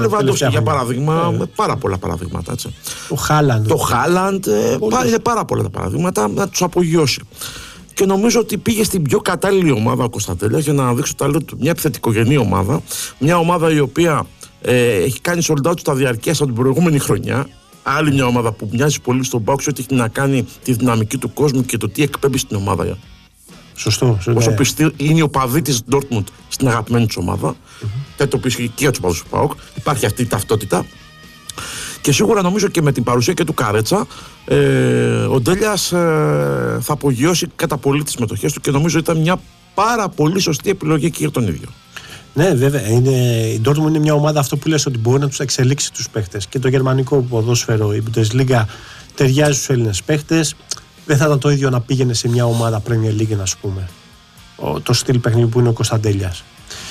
Λεβαντόφσκι, για παράδειγμα, πάρα πολλά παραδείγματα. Έτσι. Το Χάλαντ, είναι πάρα πολλά τα παραδείγματα να τους απογειώσει. Και νομίζω ότι πήγε στην πιο κατάλληλη ομάδα ο Κωνσταντέλιας για να δείξει το ταλέντο του. Μια επιθετικογενή ομάδα. Μια ομάδα η οποία έχει κάνει sold out στα διαρκές από την προηγούμενη χρονιά. Άλλη μια ομάδα που μοιάζει πολύ στον ΠΑΟΚ ότι έχει να κάνει τη δυναμική του κόσμου και το τι εκπέμπει στην ομάδα. Σωστό. Όσο πιστή είναι ο παδί της Ντόρτμουντ στην αγαπημένη της ομάδα. Το οποίο ισχύει και για τους παδούς του ΠΑΟΚ. Υπάρχει αυτή η ταυτότητα. Και σίγουρα νομίζω και με την παρουσία και του Καρέτσα ο Ντέλιας θα απογειώσει κατά πολύ τις συμμετοχές του και νομίζω ήταν μια πάρα πολύ σωστή επιλογή και για τον ίδιο. Ναι, βέβαια. Η Dortmund είναι μια ομάδα αυτό που λες ότι μπορεί να τους εξελίξει τους παίχτες. Και το γερμανικό ποδόσφαιρο, η Bundesliga, ταιριάζει στους Έλληνες παίχτες. Δεν θα ήταν το ίδιο να πήγαινε σε μια ομάδα Premier League, να σου πούμε. Το στυλ παιχνίδι που είναι ο Κωνσταντέλιας.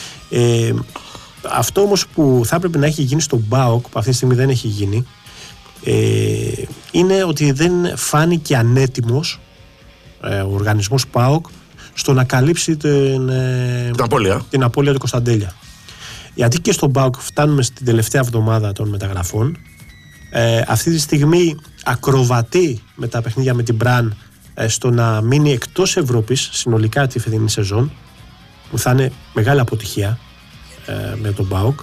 Αυτό όμως που θα έπρεπε να έχει γίνει στον ΠΑΟΚ, που αυτή τη στιγμή δεν έχει γίνει, είναι ότι δεν φάνηκε ανέτοιμος ο οργανισμός ΠΑΟΚ στο να καλύψει την απώλεια του Κωνσταντέλια. Γιατί και στον ΠΑΟΚ φτάνουμε στην τελευταία εβδομάδα των μεταγραφών. Αυτή τη στιγμή ακροβατεί με τα παιχνίδια με την Μπραν στο να μείνει εκτός Ευρώπης συνολικά τη φετινή σεζόν, που θα είναι μεγάλη αποτυχία με τον ΠΑΟΚ.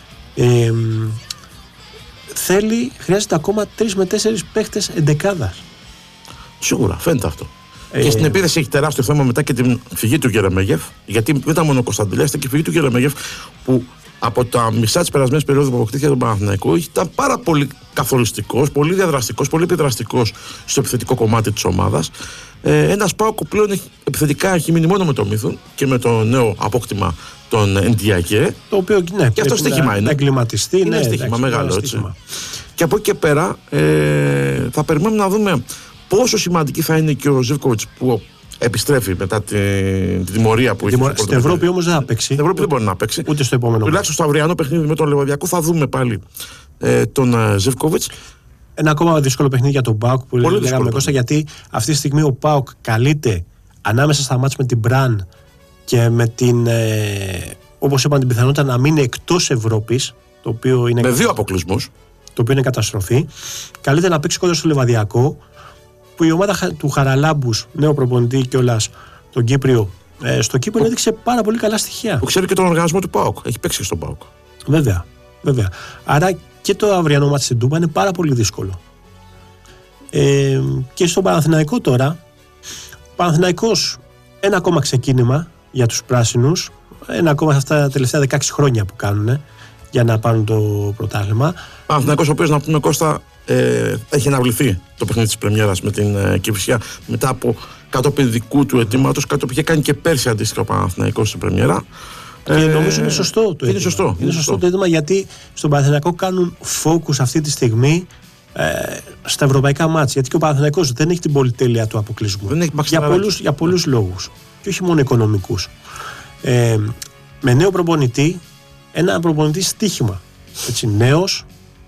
Χρειάζεται ακόμα 3 με 4 παίχτες εντεκάδας. Σίγουρα, φαίνεται αυτό. Και στην επίθεση έχει τεράστιο θέμα μετά και την φυγή του Γερεμέγεφ. Γιατί δεν ήταν μόνο ο Κωνσταντελιάς, ήταν και η φυγή του Γερεμέγεφ που από τα μισά της περασμένης περίοδου που αποκτήθηκε τον Παναθηναϊκό ήταν πάρα πολύ καθοριστικός, πολύ διαδραστικός, πολύ επιδραστικός στο επιθετικό κομμάτι της ομάδας. Ένας ΠΑΟΚ που πλέον επιθετικά έχει μείνει μόνο με το Μύθουν και με το νέο απόκτημα των Εντιάκε. Το οποίο και αυτό στοίχημα είναι. Εγκληματιστεί, είναι στοίχημα μεγάλο. Έτσι. Και από εκεί και πέρα θα περιμένουμε να δούμε πόσο σημαντική θα είναι και ο Ζίβκοβιτς που επιστρέφει μετά την τιμωρία που είχε. Στην Ευρώπη όμως δεν θα παίξει. Στην Ευρώπη δεν μπορεί να παίξει. Ούτε στο επόμενο. Τουλάχιστον στο αυριανό παιχνίδι με τον Λεβαδιακό θα δούμε πάλι τον Ζίβκοβιτς. Ένα ακόμα δύσκολο παιχνίδι για τον ΠΑΟΚ που λέγαμε Κώστα, γιατί αυτή τη στιγμή ο ΠΑΟΚ καλείται ανάμεσα στα μάτς με την Μπραν και με την, όπως είπαν, την πιθανότητα να μείνει εκτός Ευρώπης, το οποίο είναι. Με 2 αποκλεισμούς. Το οποίο είναι καταστροφή. Καλείται να παίξει κοντά στο Λεβαδιακό, που η ομάδα του Χαραλάμπους, νέο προπονητή κιόλας, τον Κύπριο, στο Κύπριο έδειξε πάρα πολύ καλά στοιχεία. Που ξέρει και τον οργανισμό του ΠΑΟΚ. Έχει παίξει και στον ΠΑΟΚ. Βέβαια. Άρα και το αυριανό μάτι στην Τούμπα είναι πάρα πολύ δύσκολο. Και στον Παναθηναϊκό τώρα, ο Παναθηναϊκός ένα ακόμα ξεκίνημα για τους πράσινους, ένα ακόμα σε αυτά τα τελευταία 16 χρόνια που κάνουν για να πάρουν το πρωτάθλημα. Παναθηναϊκός ο οποίος, να πούμε Κώστα, έχει αναβληθεί το παιχνίδι της πρεμιέρας με την Κηφισιά μετά από κατόπιν δικού του αιτήματος, κάτι που είχε κάνει και πέρσι αντίστοιχα ο Παναθηναϊκός στην πρεμιέρα. Και νομίζω είναι σωστό το αίτημα. Είναι σωστό το αίτημα, γιατί στον Παναθηναϊκό κάνουν focus αυτή τη στα ευρωπαϊκά μάτς. Γιατί και ο Παναθηναϊκός δεν έχει την πολυτέλεια του αποκλεισμού. Για πολλούς λόγους. Και όχι μόνο οικονομικούς. Με νέο προπονητή, ένα προπονητή στοίχημα. Έτσι, νέος,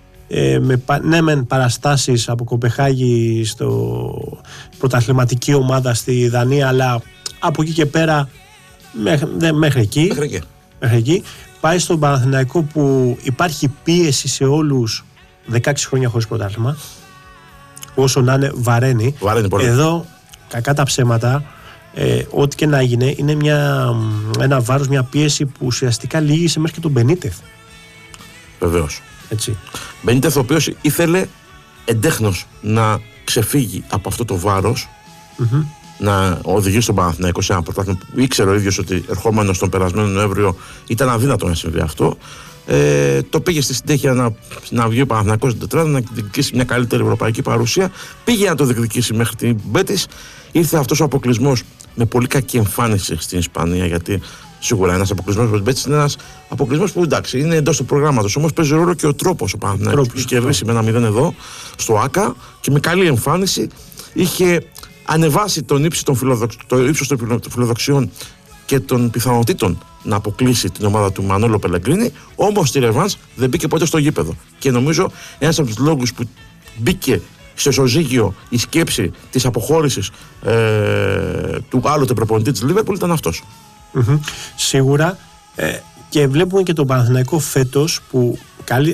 με παραστάσεις από Κοπεχάγη στο πρωταθληματική ομάδα στη Δανία, αλλά από εκεί και πέρα μέχρι εκεί. Πάει στον Παναθηναϊκό που υπάρχει πίεση σε όλους, 16 χρόνια χωρίς πρωτάθλημα, όσο να είναι βαραίνει εδώ, κακά τα ψέματα, ό,τι και να γίνει είναι ένα βάρος, μια πίεση που ουσιαστικά λύγησε μέχρι και τον Μπενίτεθ. Βεβαίως. Έτσι. Μπενίτεθ ο οποίος ήθελε εντέχνος να ξεφύγει από αυτό το βάρος, να οδηγήσει στον Παναθηναϊκό σε ένα πρωτάθλημα που ήξερε ο ίδιος ότι ερχόμενος τον περασμένο Νοέμβριο ήταν αδύνατο να συμβεί αυτό. Το πήγε στη συνέχεια να βγει ο Παναθηναϊκός στην τετράδα, να διεκδικήσει μια καλύτερη ευρωπαϊκή παρουσία. Πήγε να το διεκδικήσει μέχρι την Μπέτις. Ήρθε αυτός ο αποκλεισμός με πολύ κακή εμφάνιση στην Ισπανία, γιατί σίγουρα ένας αποκλεισμός με την Μπέτις είναι ένας αποκλεισμός που εντάξει είναι εντός του προγράμματος. Όμως παίζει ρόλο και ο τρόπος. Ο Παναθηναϊκός είχε κερδίσει με 1-0 εδώ στο ΆΚΑ και με καλή εμφάνιση είχε ανεβάσει το ύψος των φιλοδοξιών και των πιθανότητων να αποκλείσει την ομάδα του Μανόλο Πελεγκρίνη. Όμως στη ρεβάνς δεν μπήκε ποτέ στο γήπεδο. Και νομίζω ένας από τους λόγους που μπήκε στο ισοζύγιο η σκέψη της αποχώρησης του άλλοτε προπονητή της Λίβερπουλ ήταν αυτός. Σίγουρα. Και βλέπουμε και τον Παναθηναϊκό φέτος που